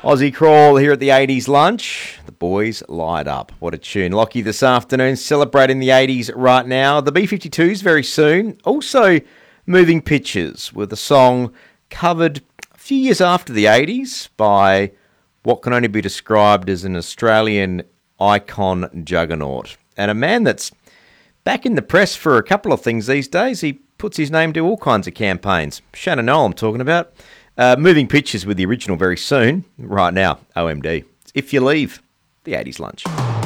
Aussie Crawl here at the 80s lunch. The boys light up. What a tune. Lockie this afternoon celebrating the 80s right now. The B-52s very soon. Also moving pictures with a song covered a few years after the 80s by what can only be described as an Australian icon juggernaut. And a man that's back in the press for a couple of things these days. He puts his name to all kinds of campaigns. Shannon Noel I'm talking about. Moving pictures with the original very soon. Right now, OMD. If You Leave, the 80s lunch.